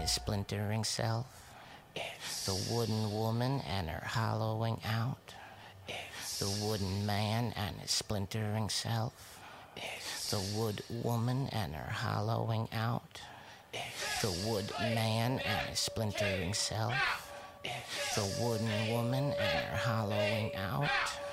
his splintering self. The wooden woman and her hollowing out. The wooden man and his splintering self. The wood woman and her hollowing out. The wood man and his splintering self. The wooden woman and her hollowing out.